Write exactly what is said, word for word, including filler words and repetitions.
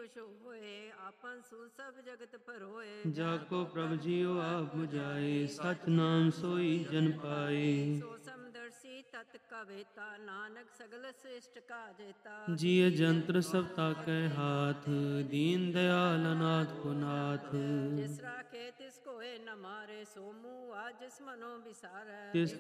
ਕੁਛ ਹੋਏ, ਆਪਨ ਸੂ ਸਭ ਜਗਤ ਭਰੋਏ। ਜਾ ਕੋ ਪ੍ਰਭ ਜੀਉ ਆਪ 부ਝਾਏ, ਸਚ ਨਾਮ ਸੋਈ ਜਨ ਪਾਏ। ਸੋ ਸਮਦਰਸੀ ਤਤ ਕਵੇਤਾ, ਨਾਨਕ ਸਗਲ ਸ੍ਰਿਸ਼ਟ ਕਾ ਜੇਤਾ। ਜੀਅ ਜੰਤਰ ਸਭ ਤਾਕੈ ਹਾਥ, ਦੀਨ ਦਿਆਲ ਅਨਾਥ ਕੋ ਨਾਥ। ਜਿਸ ਰਾਖੇ ਤਿਸ ਕੋਏ ਨ ਮਾਰੇ, ਸੋ ਮੂਆ ਜਿਸ ਮਨੋ ਵਿਸਾਰੈ। ਤਿਸ